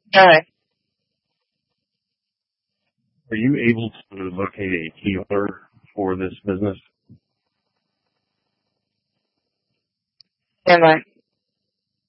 All right. Are you able to locate a healer for this business? Am I?